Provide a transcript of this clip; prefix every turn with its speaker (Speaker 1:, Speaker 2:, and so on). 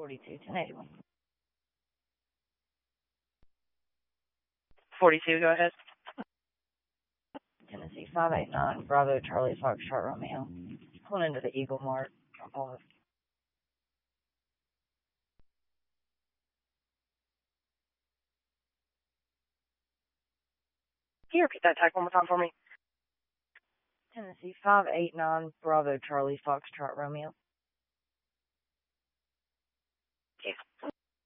Speaker 1: 42, 1081.
Speaker 2: 42, go ahead.
Speaker 1: Tennessee 589, Bravo, Charlie, Foxtrot, Romeo. Pulling into the Eagle Mark. Drop off.
Speaker 2: Can you repeat that tag one more time for me?
Speaker 1: Tennessee 589, Bravo, Charlie, Foxtrot, Romeo.